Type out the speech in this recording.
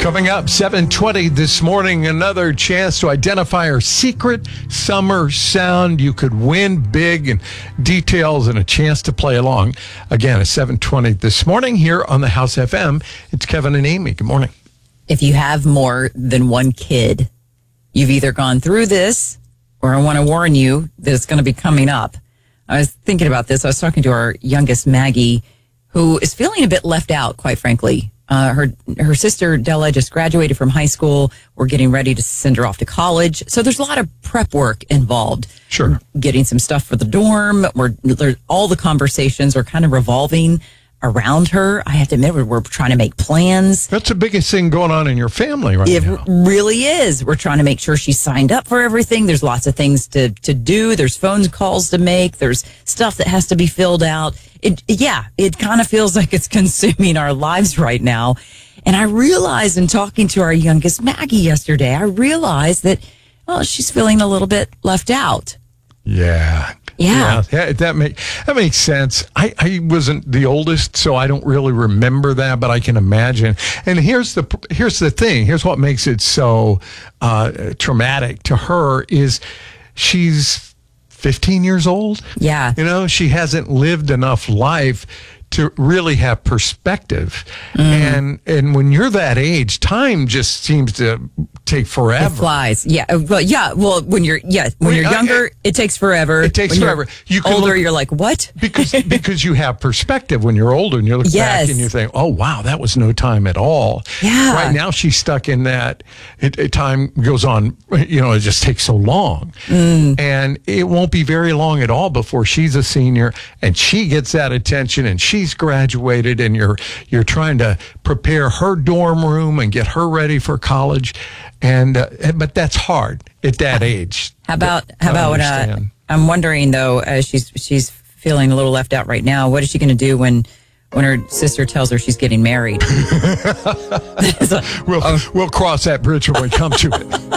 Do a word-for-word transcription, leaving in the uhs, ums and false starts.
Coming up, seven twenty this morning, another chance to identify our secret summer sound. You could win big, and details and a chance to play along. Again, at seven twenty this morning here on the House F M. It's Kevin and Amy. Good morning. If you have more than one kid, you've either gone through this, or I want to warn you that it's going to be coming up. I was thinking about this. I was talking to our youngest, Maggie, who is feeling a bit left out, quite frankly. Uh, her her sister, Della, just graduated from high school. We're getting ready to send her off to college. So there's a lot of prep work involved. Sure. Getting some stuff for the dorm. We're, there, all the conversations are kind of revolving around her. I have to admit, we're, we're trying to make plans. That's the biggest thing going on in your family right it now. It really is. We're trying to make sure she's signed up for everything. There's lots of things to, to do. There's phone calls to make. There's stuff that has to be filled out. It, yeah, it kind of feels like it's consuming our lives right now. And I realized in talking to our youngest, Maggie, yesterday, I realized that, well, she's feeling a little bit left out. Yeah. Yeah. yeah that, make, that makes sense. I, I wasn't the oldest, so I don't really remember that, but I can imagine. And here's the here's the thing. Here's what makes it so uh, traumatic to her is she's fifteen years old. Yeah. You know, she hasn't lived enough life to really have perspective. Mm. And and when you're that age, time just seems to take forever. It flies. Yeah. Well, yeah. Well, when you're, yeah, when Wait, you're younger, I, it takes forever. It takes when forever. You can older, look, you're like, what? because because you have perspective when you're older and you look yes. back and you think, oh, wow, that was no time at all. Yeah. Right now she's stuck in that. It, it, time goes on, you know, it just takes so long. Mm. And it won't be very long at all before she's a senior and she gets that attention and she's graduated and you're you're trying to prepare her dorm room and get her ready for college. And uh, but that's hard at that age. How about how about when uh, I'm wondering though, uh, she's she's feeling a little left out right now. What is she going to do when when her sister tells her she's getting married? we'll oh. we'll cross that bridge when we come to it.